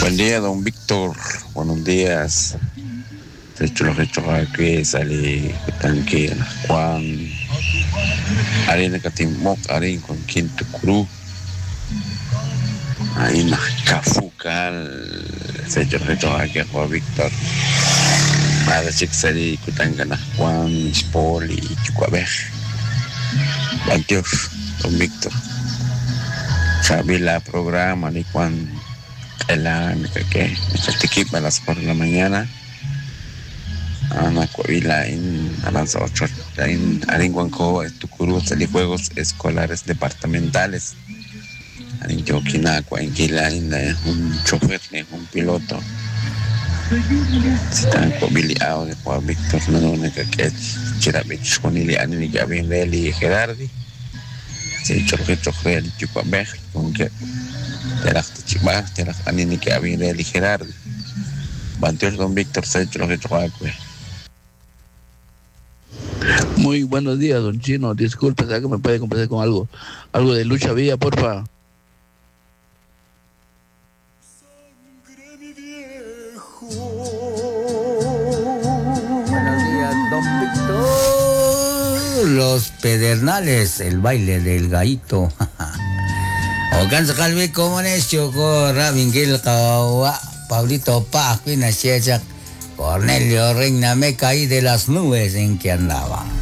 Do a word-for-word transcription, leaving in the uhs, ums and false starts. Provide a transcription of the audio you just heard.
Buen día, don Víctor. Buenos días. De hecho, los hechos aquí sale tanque Juan Arena Catimok, Arena con Quinto Cruz. Ahí en Cafucal. Se hecho los hechos aquí Juan Víctor. Nada, chic sali Kutangana Juan Spoli Chucuabej. Adiós, don Víctor. Sabi la programa ni Juan. Kailangan que tikip a las por la mañana. Ana Coavila en a las ocho en Aringuanco, Tucurú, salí juegos escolares departamentales. En Yoquinacua, en Quila, en un chofer, en un piloto. Si están cobiliado de Juan Víctor, no lo único que es Chirabich, con Ilian y Gavin Lely y Gerardi. Se choque choque el Chucabej, con que Terak Chichimar, Terak Anini que Gavin Lely y Gerardi. Banteos don Víctor, se hecho lo que choque. Muy buenos días, don Chino. Disculpe, ¿sabes que me puede complacer con algo? Algo de Lucha Villa, porfa. Buenos días, don Víctor. Los Pedernales, el baile del gallito. Okan sakalmi komunes Choco, Rabingil Kawa, Pablito Paz, Pina Chechak, Cornelio Reina, me caí de las nubes en que andaba.